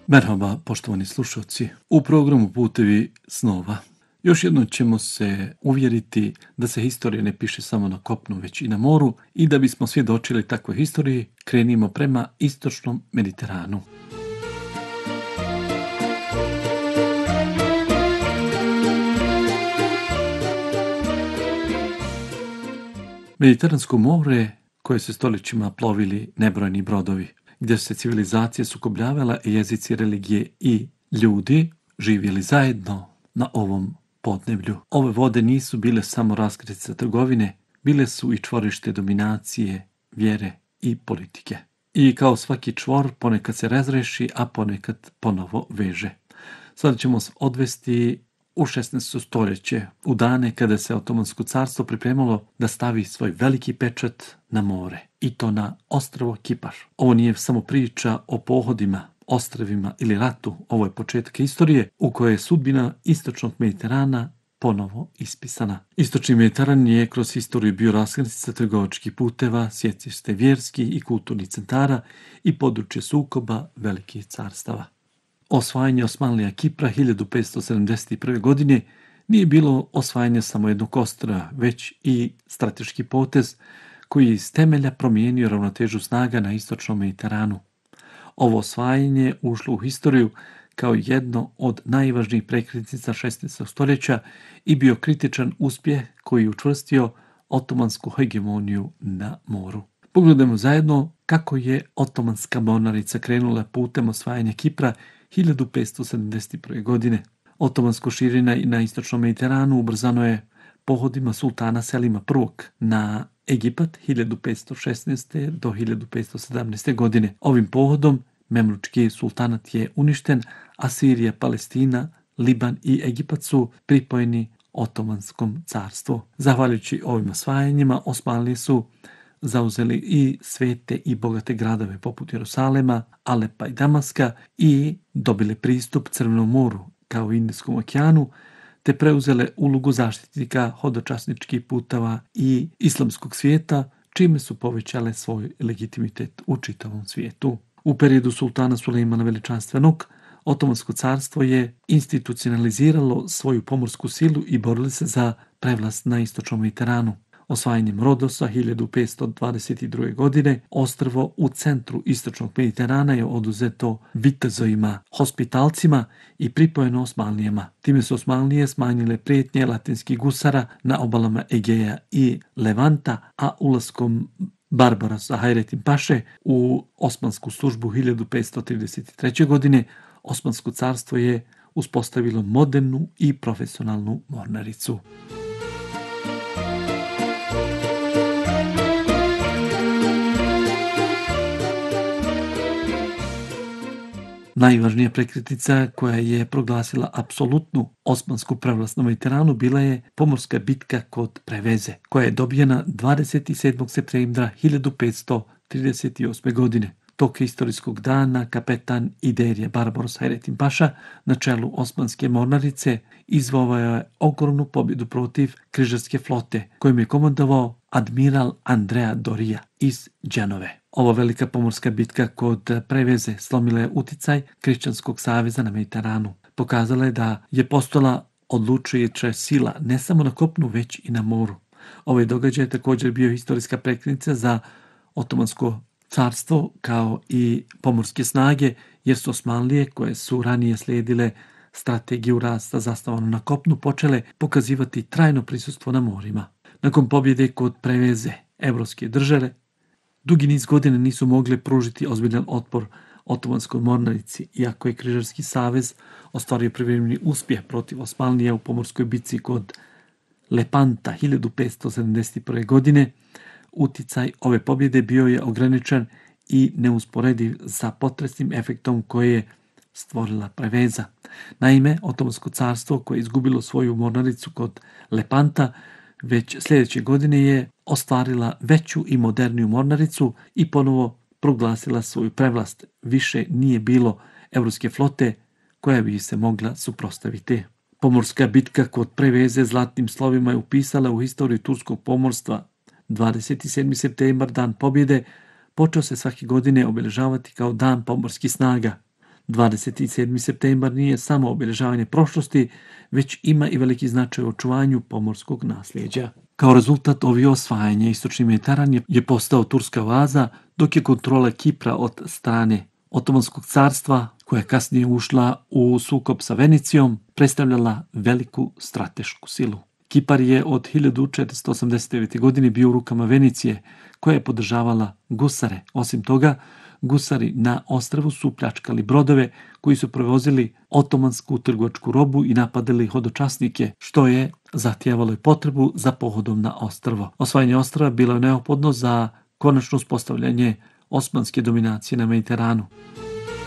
Merhaba, poštovani slušalci. U programu Putevi snova još jednom ćemo se uvjeriti da se historija ne piše samo na kopnu, već i na moru i da bismo svjedočili takvoj historiji, krenimo prema istočnom Mediteranu. Mediteransko more koje se stoljećima plovili nebrojni brodovi, gdje se civilizacije sukobljavala i jezici, religije i ljudi živjeli zajedno na ovom podneblju. Ove vode nisu bile samo raskrsnica trgovine, bile su i čvorište dominacije, vjere i politike. I kao svaki čvor ponekad se razreši, a ponekad ponovo veže. Sada ćemo se odvesti u 16. stoljeće, u dane kada se Otomansko carstvo pripremalo da stavi svoj veliki pečat na more, i to na ostrvo Kipar. Ovo nije samo priča o pohodima, ostrvima ili ratu, ovo je početak istorije u kojoj je sudbina istočnog Mediterana ponovo ispisana. Istočni Mediteran je kroz historiju bio raskrsnica trgovačkih puteva, sjecište vjerskih i kulturnih centara i područje sukoba velikih carstava. Osvajanje Osmanlija Kipra 1571. godine nije bilo osvajanje samo jednog ostrva, već i strateški potez koji je iz temelja promijenio ravnotežu snaga na istočnom Mediteranu. Ovo osvajanje ušlo u historiju kao jedno od najvažnijih prekretnica 16. stoljeća i bio kritičan uspjeh koji je učvrstio otomansku hegemoniju na moru. Pogledajmo zajedno kako je otomanska mornarica krenula putem osvajanja Kipra 1571. godine. Otomansko širenje na istočnom Mediteranu ubrzano je pohodima sultana Selima I na Egipat 1516. do 1517. godine. Ovim pohodom Memlučki sultanat je uništen, a Sirija, Palestina, Liban i Egipat su pripojeni Otomanskom carstvu. Zahvaljujući ovim osvajanjima, Osmanlije su zauzeli i svete i bogate gradove poput Jerusalema, Alepa i Damaska i dobili pristup Crvenom moru kao i Indijskom okeanu, te preuzele ulogu zaštitnika hodočasničkih puteva i islamskog svijeta, čime su povećale svoj legitimitet u čitavom svijetu. U periodu sultana Sulejmana Veličanstvenog, Otomansko carstvo je institucionaliziralo svoju pomorsku silu i borili se za prevlast na istočnom Mediteranu. Osvajanjem Rodosa 1522. godine ostrvo u centru istočnog Mediterana je oduzeto vitezovima, hospitalcima i pripojeno Osmanlijama. Time su Osmanlije smanjile prijetnje latinskih gusara na obalama Egeja i Levanta, a ulaskom Barbarasa Hayrettin Paše u osmansku službu 1533. godine Osmansko carstvo je uspostavilo modernu i profesionalnu mornaricu. Najvažnija prekretnica koja je proglasila apsolutnu osmansku prevlast na Mediteranu bila je pomorska bitka kod Preveze, koja je dobijena 27. septembra 1538. godine. Tog historijskog dana kapetan Iderije Barbaros Hayrettin Paša na čelu osmanske mornarice izvojevao je ogromnu pobjedu protiv križarske flote kojim je komandovao admiral Andrea Doria iz Dženove. Ova velika pomorska bitka kod Preveze slomila je uticaj Kršćanskog saveza na Mediteranu. Pokazala je da je postojala odlučujuća sila ne samo na kopnu, već i na moru. Ovaj događaj je također bio historijska prekretnica za Otomansko carstvo kao i pomorske snage, jer su Osmanlije, koje su ranije slijedile strategiju rasta zasnovanu na kopnu, počele pokazivati trajno prisustvo na morima. Nakon pobjede kod Preveze, evropske države dugi niz godina nisu mogle pružiti ozbiljan otpor Otomanskoj mornarici, iako je Križarski savez ostvario privremeni uspjeh protiv Osmanlija u pomorskoj bitci kod Lepanta 1571. godine. Uticaj ove pobjede bio je ograničen i neusporediv sa potresnim efektom koje je stvorila Preveza. Naime, Otomansko carstvo koje je izgubilo svoju mornaricu kod Lepanta već sljedeće godine je ostvarila veću i moderniju mornaricu i ponovo proglasila svoju prevlast. Više nije bilo evropske flote koja bi se mogla suprotstaviti. Pomorska bitka kod Preveze zlatnim slovima je upisala u historiju turskog pomorstva. 27. septembar, dan pobjede, počeo se svake godine obilježavati kao dan pomorskih snaga. 27. septembar nije samo obilježavanje prošlosti, već ima i veliki značaj u očuvanju pomorskog nasljeđa. Kao rezultat ovih osvajanja istočni Mediteran je postao turska oaza, dok je kontrola Kipra od strane Otomanskog carstva, koja je kasnije ušla u sukob sa Venecijom, predstavljala veliku stratešku silu. Kipar je od 1489. godine bio u rukama Venicije, koja je podržavala gusare. Osim toga, gusari na ostrvu su pljačkali brodove koji su prevozili otomansku trgovačku robu i napadali hodočasnike, što je zahtijevalo potrebu za pohodom na ostrvo. Osvajanje ostrva bilo je neophodno za konačno uspostavljanje osmanske dominacije na Mediteranu.